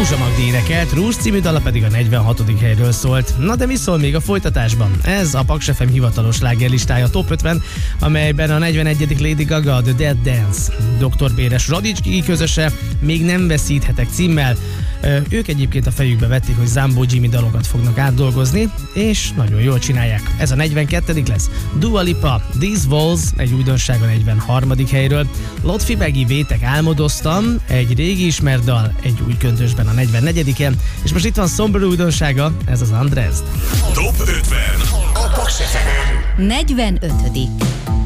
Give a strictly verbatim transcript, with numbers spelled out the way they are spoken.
Zsuzsa Magdi énekelt, Rúzs című dala pedig a negyvenhatodik helyről szólt. Na de mi szól még a folytatásban? Ez a Paks ef em hivatalos slágerlistája Top ötven, amelyben a negyvenegyedik Lady Gaga, The Dead Dance, doktor Béres Radicski közöse, Még nem veszíthetek címmel. Ők egyébként a fejükbe vették, hogy Zambó Jimmy dalokat fognak átdolgozni, és nagyon jól csinálják. Ez a negyvenkettedik lesz. Dua Lipa, These Walls, egy újdonság a negyvenharmadik helyről. Lotfi Begi, Vétek, Álmodoztam, egy régi ismert dal, egy új köntösben a negyvennegyediken. És most itt van szomorú újdonsága, ez az Undressed. Top ötven. A Paks ef em. negyvenötödik